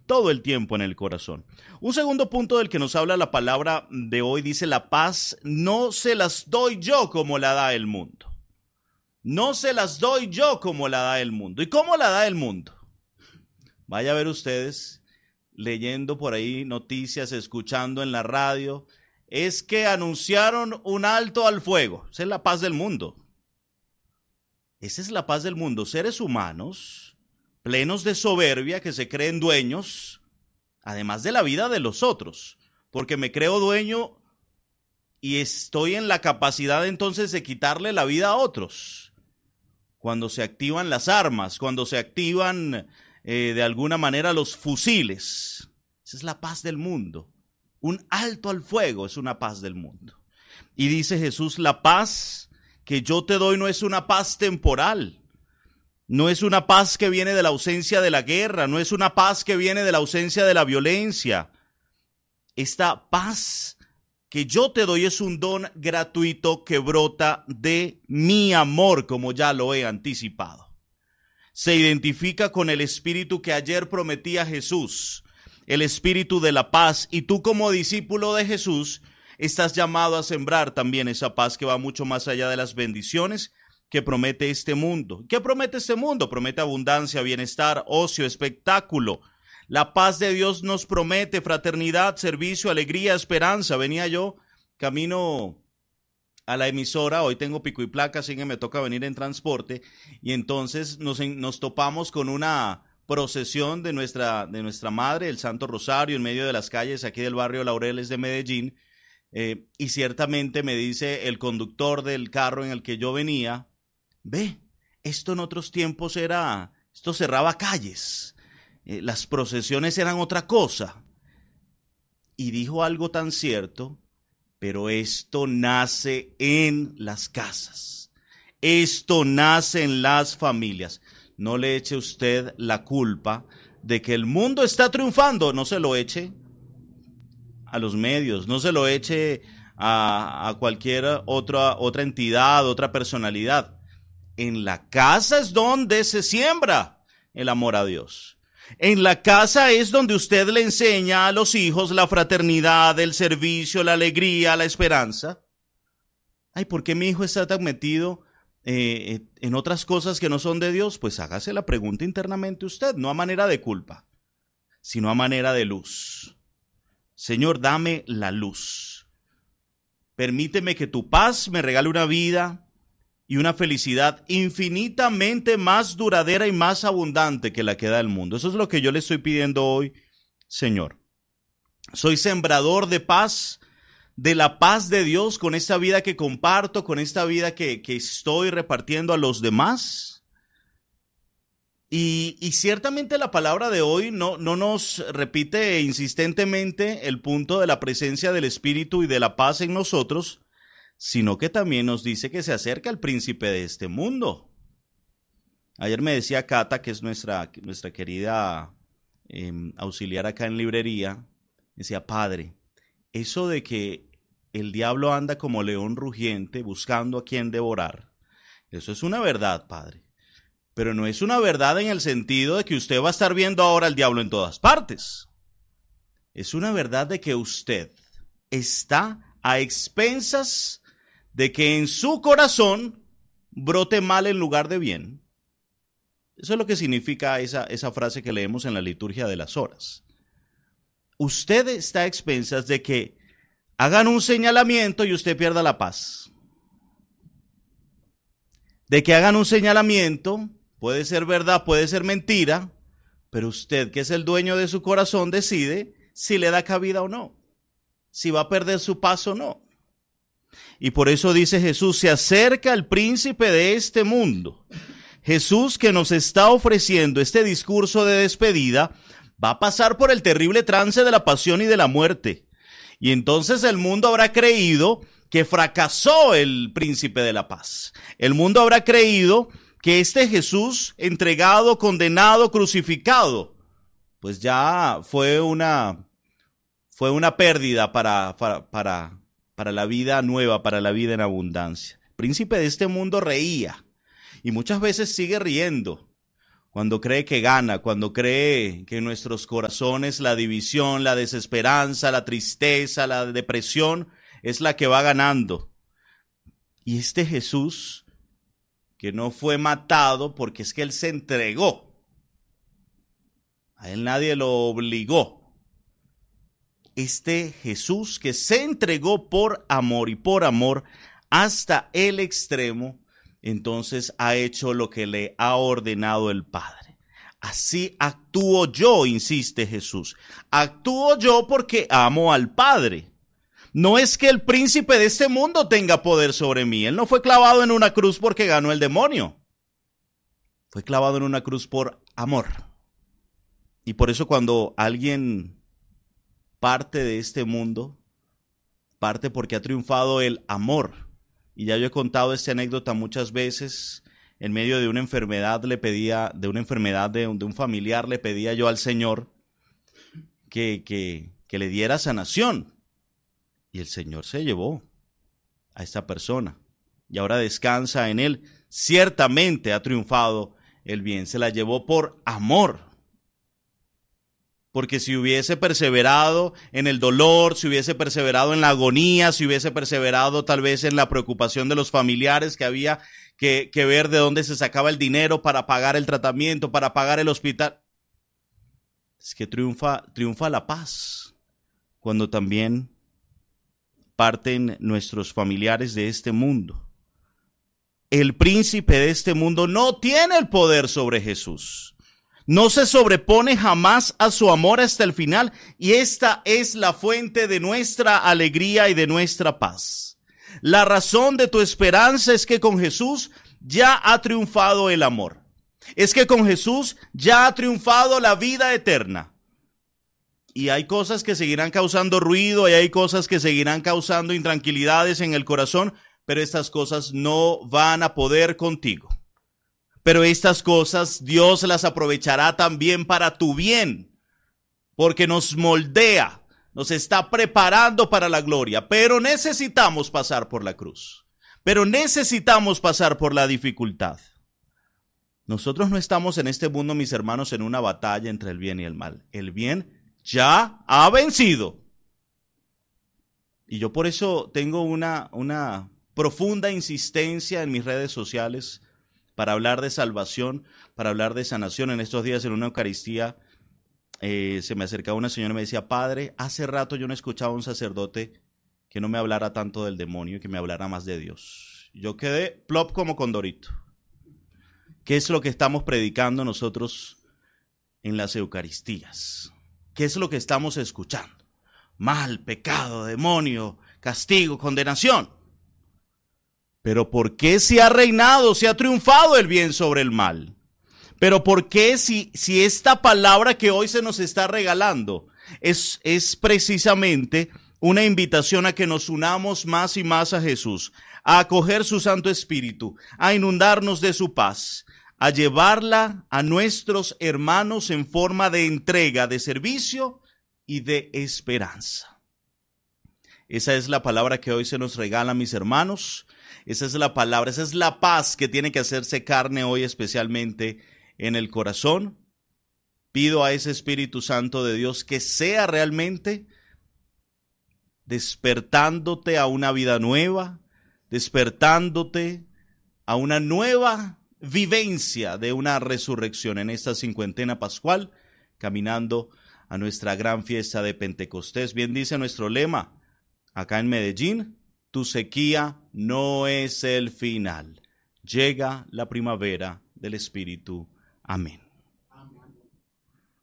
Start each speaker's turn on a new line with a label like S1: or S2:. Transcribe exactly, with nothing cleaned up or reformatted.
S1: todo el tiempo en el corazón. Un segundo punto del que nos habla la palabra de hoy dice: la paz no se las doy yo como la da el mundo. No se las doy yo como la da el mundo. ¿Y cómo la da el mundo? Vaya a ver ustedes, leyendo por ahí noticias, escuchando en la radio, es que anunciaron un alto al fuego. Esa es la paz del mundo. Esa es la paz del mundo. Seres humanos, plenos de soberbia, que se creen dueños, además de la vida de los otros, porque me creo dueño y estoy en la capacidad entonces de quitarle la vida a otros. Cuando se activan las armas, cuando se activan eh, de alguna manera los fusiles. Esa es la paz del mundo. Un alto al fuego es una paz del mundo. Y dice Jesús: la paz que yo te doy no es una paz temporal. No es una paz que viene de la ausencia de la guerra, no es una paz que viene de la ausencia de la violencia. Esta paz que yo te doy es un don gratuito que brota de mi amor, como ya lo he anticipado. Se identifica con el espíritu que ayer prometía Jesús, el espíritu de la paz, y tú como discípulo de Jesús estás llamado a sembrar también esa paz que va mucho más allá de las bendiciones que promete este mundo. ¿Qué promete este mundo? Promete abundancia, bienestar, ocio, espectáculo. La paz de Dios nos promete fraternidad, servicio, alegría, esperanza. Venía yo camino a la emisora, hoy tengo pico y placa, así que me toca venir en transporte, y entonces nos, nos topamos con una procesión de nuestra, de nuestra madre, el Santo Rosario, en medio de las calles aquí del barrio Laureles de Medellín, eh, y ciertamente me dice el conductor del carro en el que yo venía: ve, esto en otros tiempos era, esto cerraba calles, eh, las procesiones eran otra cosa. Y dijo algo tan cierto: pero esto nace en las casas, esto nace en las familias. No le eche usted la culpa de que el mundo está triunfando, no se lo eche a los medios, no se lo eche a, a cualquier otra, otra entidad, otra personalidad. En la casa es donde se siembra el amor a Dios. En la casa es donde usted le enseña a los hijos la fraternidad, el servicio, la alegría, la esperanza. Ay, ¿por qué mi hijo está tan metido eh, en otras cosas que no son de Dios? Pues hágase la pregunta internamente usted, no a manera de culpa, sino a manera de luz. Señor, dame la luz. Permíteme que tu paz me regale una vida y una felicidad infinitamente más duradera y más abundante que la que da el mundo. Eso es lo que yo le estoy pidiendo hoy, Señor. Soy sembrador de paz, de la paz de Dios, con esta vida que comparto, con esta vida que, que estoy repartiendo a los demás. Y, y ciertamente la palabra de hoy no, no nos repite insistentemente el punto de la presencia del Espíritu y de la paz en nosotros, sino que también nos dice que se acerca el príncipe de este mundo. Ayer me decía Cata, que es nuestra, nuestra querida eh, auxiliar acá en librería, decía: padre, eso de que el diablo anda como león rugiente buscando a quien devorar, eso es una verdad, padre, pero no es una verdad en el sentido de que usted va a estar viendo ahora al diablo en todas partes. Es una verdad de que usted está a expensas de que en su corazón brote mal en lugar de bien. Eso es lo que significa esa, esa frase que leemos en la liturgia de las horas. Usted está a expensas de que hagan un señalamiento y usted pierda la paz. De que hagan un señalamiento, puede ser verdad, puede ser mentira, pero usted, que es el dueño de su corazón, decide si le da cabida o no, si va a perder su paz o no. Y por eso dice Jesús: se acerca el príncipe de este mundo. Jesús, que nos está ofreciendo este discurso de despedida, va a pasar por el terrible trance de la pasión y de la muerte. Y entonces el mundo habrá creído que fracasó el príncipe de la paz. El mundo habrá creído que este Jesús, entregado, condenado, crucificado, pues ya fue una, fue una pérdida para, para, para, para la vida nueva, para la vida en abundancia. El príncipe de este mundo reía y muchas veces sigue riendo. cuando cree que gana, cuando cree que en nuestros corazones la división, la desesperanza, la tristeza, la depresión es la que va ganando. Y este Jesús, que no fue matado porque es que Él se entregó, a Él nadie lo obligó. Este Jesús que se entregó por amor y por amor hasta el extremo, entonces ha hecho lo que le ha ordenado el Padre. Así actúo yo, insiste Jesús. Actúo yo porque amo al Padre. No es que el príncipe de este mundo tenga poder sobre mí. Él no fue clavado en una cruz porque ganó el demonio. Fue clavado en una cruz por amor. Y por eso cuando alguien parte de este mundo, parte porque ha triunfado el amor. Y ya yo he contado esta anécdota muchas veces. En medio de una enfermedad le pedía, de una enfermedad de un, de un familiar, le pedía yo al Señor que, que, que le diera sanación. Y el Señor se llevó a esta persona. Y ahora descansa en Él. Ciertamente ha triunfado el bien. Se la llevó por amor. Porque si hubiese perseverado en el dolor, si hubiese perseverado en la agonía, si hubiese perseverado tal vez en la preocupación de los familiares que había que, que ver de dónde se sacaba el dinero para pagar el tratamiento, para pagar el hospital. Es que triunfa, triunfa la paz cuando también parten nuestros familiares de este mundo. El príncipe de este mundo no tiene el poder sobre Jesús. No se sobrepone jamás a su amor hasta el final, y esta es la fuente de nuestra alegría y de nuestra paz. La razón de tu esperanza es que con Jesús ya ha triunfado el amor. Es que con Jesús ya ha triunfado la vida eterna. Y hay cosas que seguirán causando ruido, y hay cosas que seguirán causando intranquilidades en el corazón, pero estas cosas no van a poder contigo. Pero estas cosas Dios las aprovechará también para tu bien, porque nos moldea, nos está preparando para la gloria. Pero necesitamos pasar por la cruz, pero necesitamos pasar por la dificultad. Nosotros no estamos en este mundo, mis hermanos, en una batalla entre el bien y el mal. El bien ya ha vencido. Y yo por eso tengo una, una profunda insistencia en mis redes sociales para hablar de salvación, para hablar de sanación. En estos días en una Eucaristía eh, se me acercaba una señora y me decía: Padre, hace rato yo no escuchaba a un sacerdote que no me hablara tanto del demonio y que me hablara más de Dios. Yo quedé plop como condorito. ¿Qué es lo que estamos predicando nosotros en las Eucaristías? ¿Qué es lo que estamos escuchando? Mal, pecado, demonio, castigo, condenación. Pero ¿por qué si ha reinado, si ha triunfado el bien sobre el mal? Pero ¿por qué si, si esta palabra que hoy se nos está regalando es, es precisamente una invitación a que nos unamos más y más a Jesús, a acoger su Santo Espíritu, a inundarnos de su paz, a llevarla a nuestros hermanos en forma de entrega, de servicio y de esperanza? Esa es la palabra que hoy se nos regala, mis hermanos. Esa es la palabra, esa es la paz que tiene que hacerse carne hoy, especialmente en el corazón. Pido a ese Espíritu Santo de Dios que sea realmente despertándote a una vida nueva, despertándote a una nueva vivencia de una resurrección en esta cincuentena pascual, caminando a nuestra gran fiesta de Pentecostés. Bien dice nuestro lema acá en Medellín: tu sequía no es el final. Llega la primavera del Espíritu. Amén.